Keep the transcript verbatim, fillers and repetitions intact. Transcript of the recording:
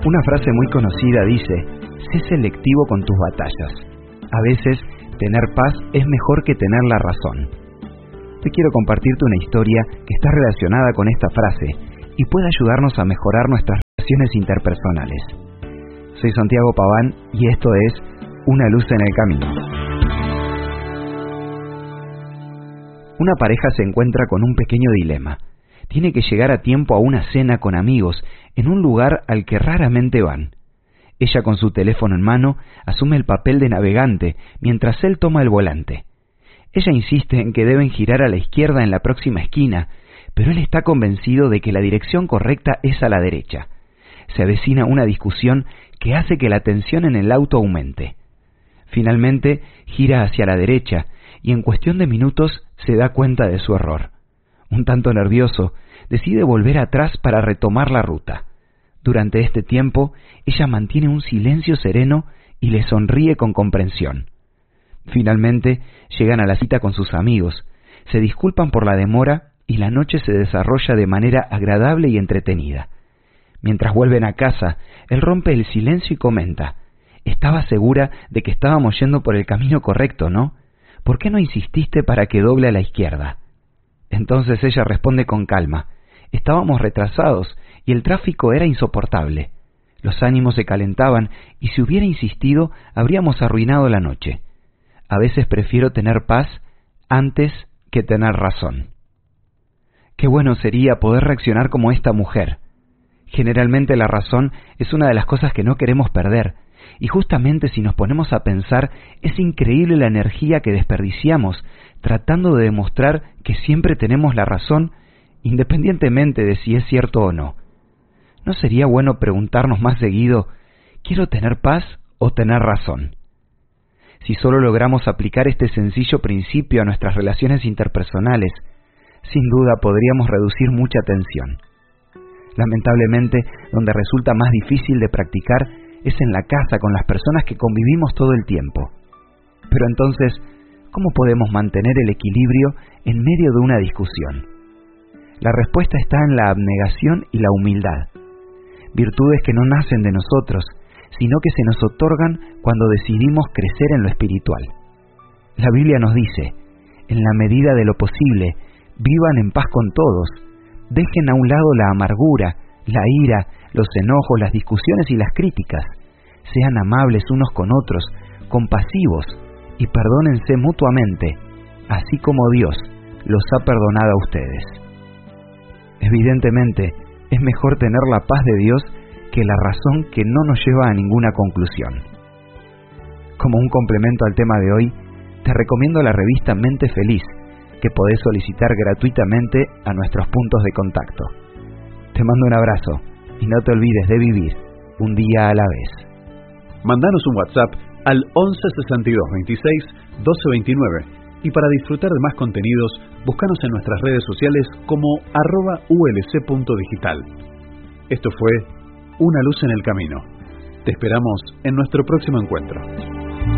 Una frase muy conocida dice: sé selectivo con tus batallas. A veces, tener paz es mejor que tener la razón. Te quiero compartirte una historia que está relacionada con esta frase y puede ayudarnos a mejorar nuestras relaciones interpersonales. Soy Santiago Paván y esto es Una luz en el camino. Una pareja se encuentra con un pequeño dilema. Tiene que llegar a tiempo a una cena con amigos en un lugar al que raramente van. Ella, con su teléfono en mano, asume el papel de navegante mientras él toma el volante. Ella insiste en que deben girar a la izquierda en la próxima esquina, pero él está convencido de que la dirección correcta es a la derecha. Se avecina una discusión que hace que la tensión en el auto aumente. Finalmente, gira hacia la derecha y en cuestión de minutos se da cuenta de su error. Un tanto nervioso, decide volver atrás para retomar la ruta. Durante este tiempo, ella mantiene un silencio sereno y le sonríe con comprensión. Finalmente, llegan a la cita con sus amigos, se disculpan por la demora y la noche se desarrolla de manera agradable y entretenida. Mientras vuelven a casa, él rompe el silencio y comenta: «Estaba segura de que estábamos yendo por el camino correcto, ¿no? ¿Por qué no insististe para que doble a la izquierda?» Entonces ella responde con calma: «Estábamos retrasados y el tráfico era insoportable. Los ánimos se calentaban y si hubiera insistido habríamos arruinado la noche. A veces prefiero tener paz antes que tener razón». Qué bueno sería poder reaccionar como esta mujer. Generalmente la razón es una de las cosas que no queremos perder, y justamente si nos ponemos a pensar, es increíble la energía que desperdiciamos tratando de demostrar que siempre tenemos la razón, independientemente de si es cierto o no. ¿No sería bueno preguntarnos más seguido: ¿quiero tener paz o tener razón? Si solo logramos aplicar este sencillo principio a nuestras relaciones interpersonales, sin duda podríamos reducir mucha tensión. Lamentablemente, donde resulta más difícil de practicar es en la casa con las personas que convivimos todo el tiempo. Pero entonces, ¿cómo podemos mantener el equilibrio en medio de una discusión? La respuesta está en la abnegación y la humildad, virtudes que no nacen de nosotros, sino que se nos otorgan cuando decidimos crecer en lo espiritual. La Biblia nos dice: en la medida de lo posible, vivan en paz con todos, dejen a un lado la amargura, la ira, los enojos, las discusiones y las críticas, sean amables unos con otros, compasivos, y perdónense mutuamente, así como Dios los ha perdonado a ustedes. Evidentemente, es mejor tener la paz de Dios que la razón que no nos lleva a ninguna conclusión. Como un complemento al tema de hoy, te recomiendo la revista Mente Feliz, que podés solicitar gratuitamente a nuestros puntos de contacto. Te mando un abrazo y no te olvides de vivir un día a la vez. Mandanos un WhatsApp al once sesenta y dos veintiséis doce veintinueve y para disfrutar de más contenidos, búscanos en nuestras redes sociales como arroba ulc punto digital. Esto fue Una luz en el camino. Te esperamos en nuestro próximo encuentro.